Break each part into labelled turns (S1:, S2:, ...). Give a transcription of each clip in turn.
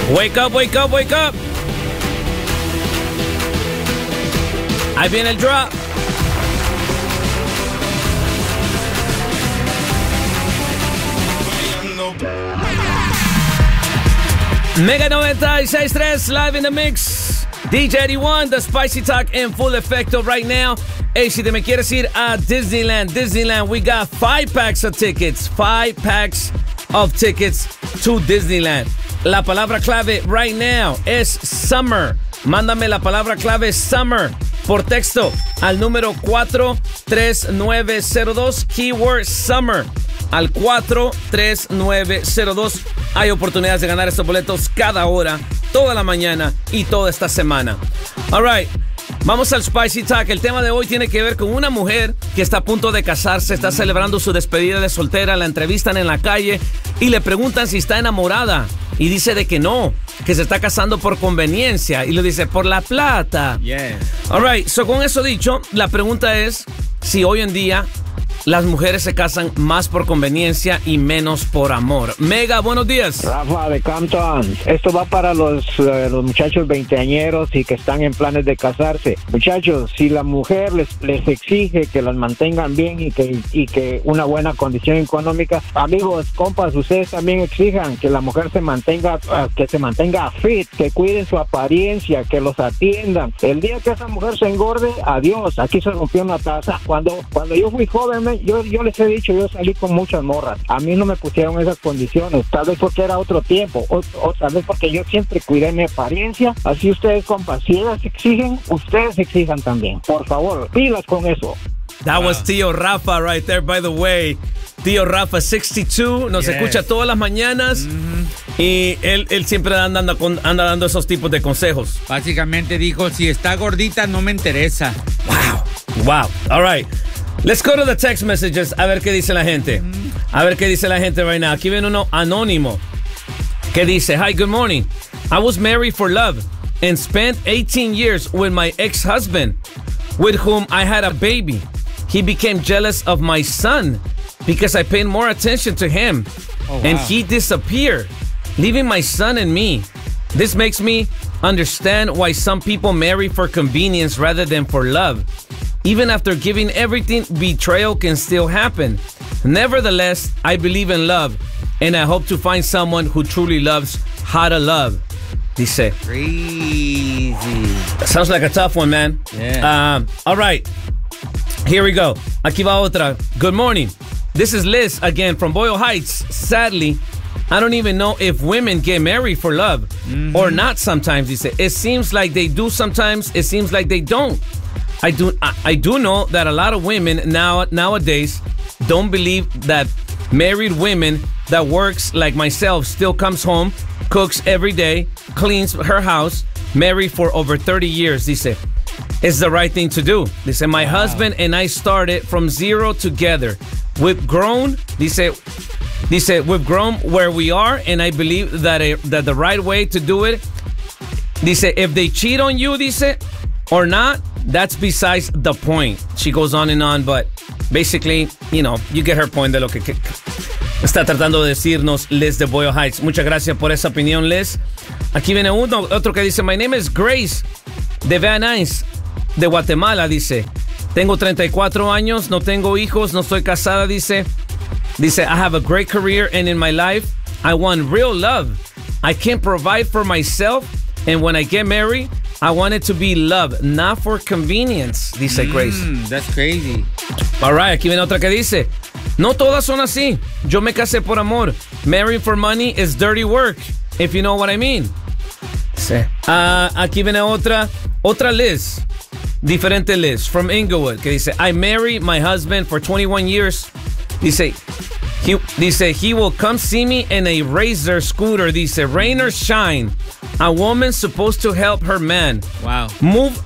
S1: Wake up, wake up, wake up. Ahí viene el drop. Mega 96.3 live in the mix. DJ 81, the Spicy Talk in full effecto right now. Hey, si te me quieres ir a Disneyland, we got 5 packs of tickets. 5 packs of tickets to Disneyland. La palabra clave right now es summer. Mándame la palabra clave summer por texto al número 43902, keyword summer. Al 43902. Hay oportunidades de ganar estos boletos cada hora, toda la mañana y toda esta semana. All right, vamos al Spicy Talk. El tema de hoy tiene que ver con una mujer que está a punto de casarse, está celebrando su despedida de soltera, la entrevistan en la calle y le preguntan si está enamorada. Y dice de que no, que se está casando por conveniencia. Y le dice, por la plata.
S2: Yeah.
S1: All right, so con eso dicho, la pregunta es si hoy en día las mujeres se casan más por conveniencia y menos por amor. Mega, buenos días.
S3: Rafa de Compton. Esto va para los muchachos veinteañeros y que están en planes de casarse. Muchachos, si la mujer les exige que las mantengan bien y que una buena condición económica, amigos, compas, ustedes también exijan que la mujer se mantenga fit, que cuiden su apariencia, que los atiendan. El día que esa mujer se engorde, adiós, aquí se rompió una taza. Cuando yo fui joven, yo les he dicho, yo salí con muchas morras. A mí no me pusieron esas condiciones, tal vez porque era otro tiempo, o tal vez porque yo siempre cuidé mi apariencia. Así ustedes, compas, si ellas exigen, ustedes exijan también. Por favor, pilas con eso.
S1: That was Tío Rafa right there, by the way. Tío Rafa 62, nos escucha todas las mañanas. Y él siempre anda dando esos tipos de consejos.
S2: Básicamente dijo, si está gordita no me interesa.
S1: Wow. All right. Let's go to the text messages. A ver qué dice la gente. A ver qué dice la gente right now. Aquí viene uno anónimo que dice, hi, good morning. I was married for love and spent 18 years with my ex-husband, with whom I had a baby. He became jealous of my son because I paid more attention to him. And he disappeared, leaving my son and me. This makes me understand why some people marry for convenience rather than for love. Even after giving everything, betrayal can still happen. Nevertheless, I believe in love, and I hope to find someone who truly loves how to love. Dice.
S2: Crazy.
S1: Sounds like a tough one, man.
S2: Yeah.
S1: All right. Here we go. Aquí va otra. Good morning. This is Liz again from Boyle Heights. Sadly, I don't even know if women get married for love or not sometimes, dice. It seems like they do sometimes. It seems like they don't. I do know that a lot of women nowadays don't believe that married women that works like myself still comes home, cooks every day, cleans her house, married for over 30 years, dice. It's the right thing to do. Dice, my husband and I started from zero together. We've grown, dice, we've grown where we are, and I believe that the right way to do it, dice, if they cheat on you, dice, or not, that's besides the point. She goes on and on, but basically, you know, you get her point de lo que está tratando de decirnos Liz de Boyle Heights. Muchas gracias por esa opinión, Liz. Aquí viene otro que dice, my name is Grace de Van Nuys, de Guatemala, dice. Tengo 34 años, no tengo hijos, no estoy casada, dice. Dice, I have a great career, and in my life, I want real love. I can provide for myself, and when I get married, I want it to be love, not for convenience, dice Grace.
S2: That's crazy.
S1: All right, aquí viene otra que dice, no todas son así. Yo me casé por amor. Marrying for money is dirty work, if you know what I mean. Sí. Aquí viene otra Liz, diferente Liz, from Inglewood, que dice, I married my husband for 21 years. Dice, he will come see me in a Razor scooter. Dice, rain or shine, a woman's supposed to help her man.
S2: Wow.
S1: Move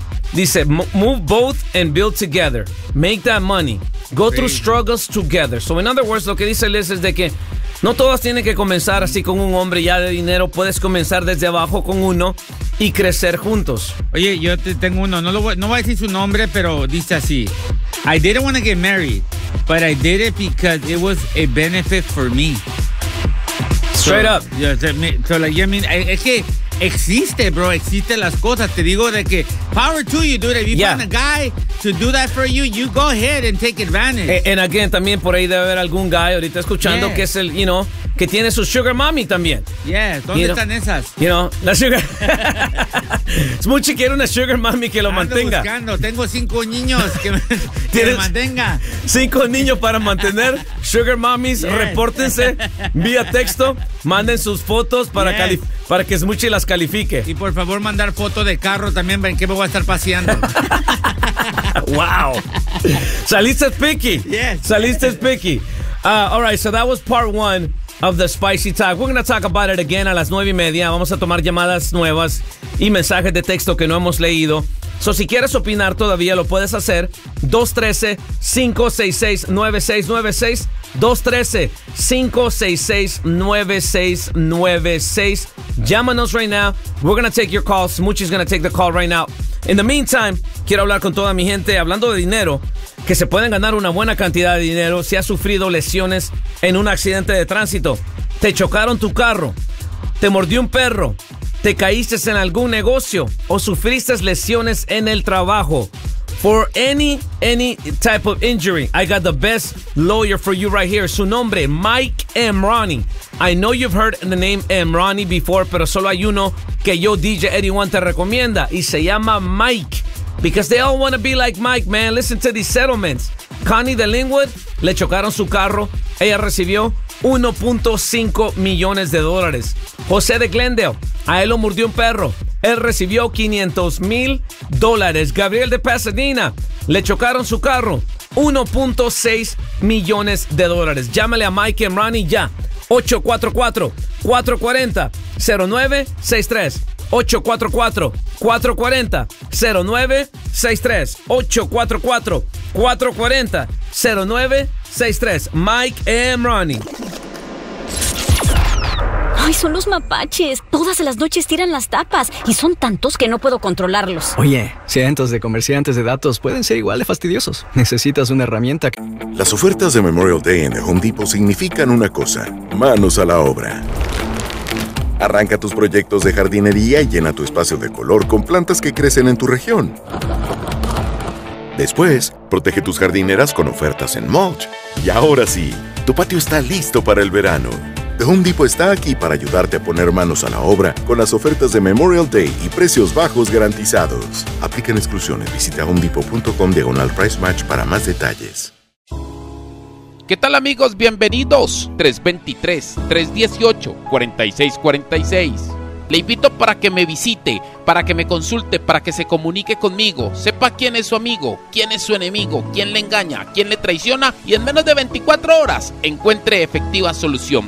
S1: both and build together. Make that money. Go through struggles together. So, in other words, lo que dice Liz es de que no todas tienen que comenzar así con un hombre ya de dinero. Puedes comenzar desde abajo con uno y crecer juntos.
S2: Oye, yo tengo uno. No voy a decir su nombre, pero dice así. I didn't want to get married, but I did it because it was a benefit for me.
S1: Straight up.
S2: Es que existe, bro. Existen las cosas. Te digo de que power to you, dude. If you find a guy to do that for you, you go ahead and take advantage.
S1: And again, también por ahí debe haber algún guy ahorita escuchando que es el, que tiene su sugar mommy también.
S2: ¿Dónde están esas?
S1: La sugar. Smoochie quiere una sugar mommy que lo mantenga.
S2: Buscando. Tengo 5 niños que me mantenga.
S1: 5 niños para mantener. Sugar mommies, repórtense vía texto. Manden sus fotos para que Smoochie las califique.
S2: Y por favor mandar foto de carro también, ven que me voy a estar paseando.
S1: Wow. Saliste picky.
S2: Yes.
S1: Saliste picky. All right, so that was part 1 of the Spicy Talk. We're going to talk about it again a las 9:30. Vamos a tomar llamadas nuevas y mensajes de texto que no hemos leído. So, si quieres opinar todavía lo puedes hacer. 213-566-9696. 213-566-9696. Llámanos right now. We're going to take your call. Smoochie's going to take the call right now. In the meantime, quiero hablar con toda mi gente hablando de dinero, que se pueden ganar una buena cantidad de dinero si has sufrido lesiones en un accidente de tránsito. Te chocaron tu carro, te mordió un perro, te caíste en algún negocio o sufriste lesiones en el trabajo. For any type of injury, I got the best lawyer for you right here. Su nombre, Mike Emrani. I know you've heard the name Emrani before, pero solo hay uno que yo, DJ Eddie One, te recomienda y se llama Mike. Because they all want to be like Mike, man. Listen to these settlements. Connie de Linwood, le chocaron su carro. Ella recibió $1.5 millones. José de Glendale, a él lo mordió un perro. Él recibió $500,000. Gabriel de Pasadena, le chocaron su carro. $1.6 millones. Llámale a Mike Emrani ya. 844-440-0963. 844-440-0963. 844-440-0963. Mike Emrani.
S4: Ay, son los mapaches. Todas las noches tiran las tapas y son tantos que no puedo controlarlos.
S5: Oye, cientos de comerciantes de datos pueden ser igual de fastidiosos. Necesitas una herramienta.
S6: Las ofertas de Memorial Day en The Home Depot significan una cosa: manos a la obra. Arranca tus proyectos de jardinería y llena tu espacio de color con plantas que crecen en tu región. Después, protege tus jardineras con ofertas en mulch. Y ahora sí, tu patio está listo para el verano. The Home Depot está aquí para ayudarte a poner manos a la obra con las ofertas de Memorial Day y precios bajos garantizados. Aplican exclusiones. Visita homedepot.com/price match para más detalles.
S7: ¿Qué tal, amigos? Bienvenidos. 323-318-4646. Le invito para que me visite, para que me consulte, para que se comunique conmigo, sepa quién es su amigo, quién es su enemigo, quién le engaña, quién le traiciona y en menos de 24 horas encuentre efectiva solución.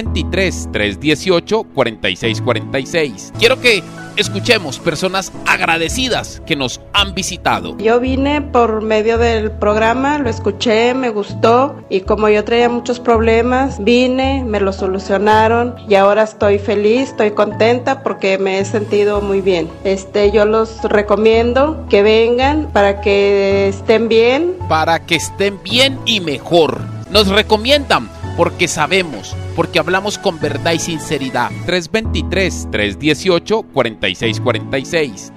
S7: 323-318-4646. Quiero que escuchemos personas agradecidas que nos han visitado.
S8: Yo vine por medio del programa, lo escuché, me gustó y como yo traía muchos problemas, vine, me lo solucionaron y ahora estoy feliz, estoy contenta porque me he sentido muy bien. Yo los recomiendo que vengan para que estén bien.
S7: Para que estén bien y mejor. Nos recomiendan porque sabemos, porque hablamos con verdad y sinceridad. 323-318-4646.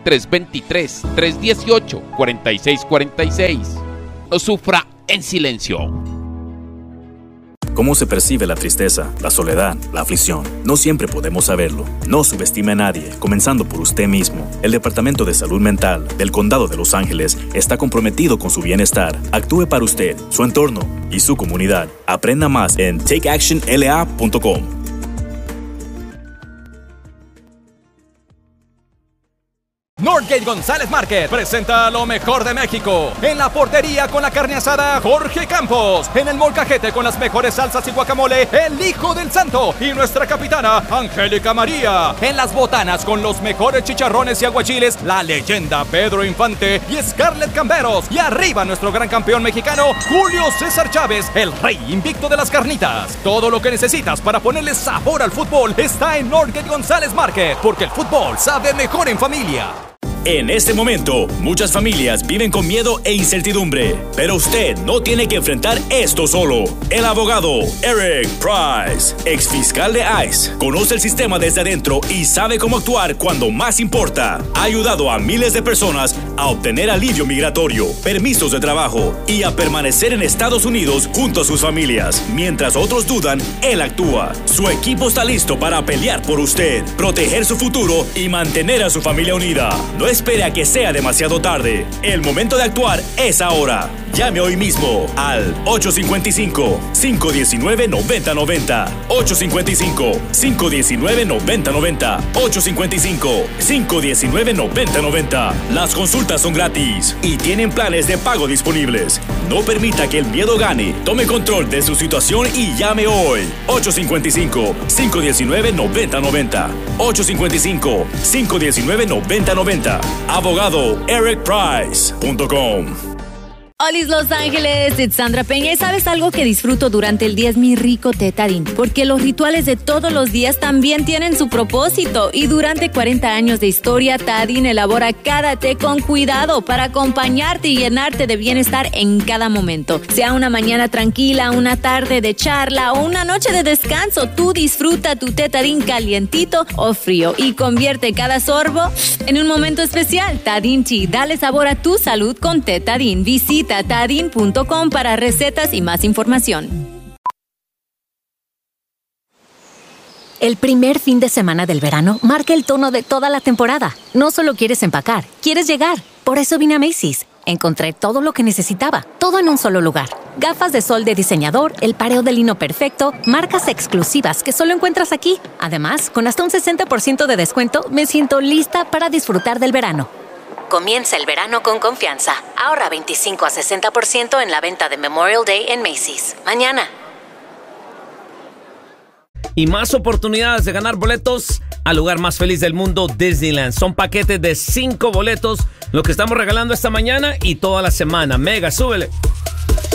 S7: 323-318-4646. No sufra en silencio.
S9: ¿Cómo se percibe la tristeza, la soledad, la aflicción? No siempre podemos saberlo. No subestime a nadie, comenzando por usted mismo. El Departamento de Salud Mental del Condado de Los Ángeles está comprometido con su bienestar. Actúe para usted, su entorno y su comunidad. Aprenda más en takeactionla.com.
S10: Northgate González Market presenta lo mejor de México. En la portería con la carne asada Jorge Campos. En el molcajete con las mejores salsas y guacamole el Hijo del Santo y nuestra capitana Angélica María. En las botanas con los mejores chicharrones y aguachiles la leyenda Pedro Infante y Scarlett Camberos. Y arriba nuestro gran campeón mexicano Julio César Chávez, el rey invicto de las carnitas. Todo lo que necesitas para ponerle sabor al fútbol está en Northgate González Market, porque el fútbol sabe mejor en familia.
S9: En este momento, muchas familias viven con miedo e incertidumbre, pero usted no tiene que enfrentar esto solo. El abogado Eric Price, ex fiscal de ICE, conoce el sistema desde adentro y sabe cómo actuar cuando más importa. Ha ayudado a miles de personas a obtener alivio migratorio, permisos de trabajo y a permanecer en Estados Unidos junto a sus familias. Mientras otros dudan, él actúa. Su equipo está listo para pelear por usted, proteger su futuro y mantener a su familia unida. No espere a que sea demasiado tarde. El momento de actuar es ahora. Llame hoy mismo al 855-519-9090. 855-519-9090. 855-519-9090. Las consultas son gratis y tienen planes de pago disponibles. No permita que el miedo gane. Tome control de su situación y llame hoy. 855-519-9090. 855-519-9090. AbogadoEricPrice.com.
S11: Hola Los Ángeles, es Sandra Peña y ¿sabes algo que disfruto durante el día? Es mi rico té Tajín, porque los rituales de todos los días también tienen su propósito y durante 40 años de historia, Tajín elabora cada té con cuidado para acompañarte y llenarte de bienestar en cada momento. Sea una mañana tranquila, una tarde de charla o una noche de descanso, tú disfruta tu té Tajín calientito o frío y convierte cada sorbo en un momento especial. Tajín Tea, dale sabor a tu salud con té Tajín. Visita Tajín.com para recetas y más información.
S4: El primer fin de semana del verano marca el tono de toda la temporada. No solo quieres empacar, quieres llegar. Por eso vine a Macy's. Encontré todo lo que necesitaba, todo en un solo lugar. Gafas de sol de diseñador, el pareo de lino perfecto, marcas exclusivas que solo encuentras aquí. Además, con hasta un 60% de descuento, me siento lista para disfrutar del verano. Comienza el verano con confianza. Ahorra 25 a 60% en la venta de Memorial Day en Macy's. Mañana.
S1: Y más oportunidades de ganar boletos al lugar más feliz del mundo, Disneyland. Son paquetes de 5 boletos, lo que estamos regalando esta mañana y toda la semana. Mega, súbele.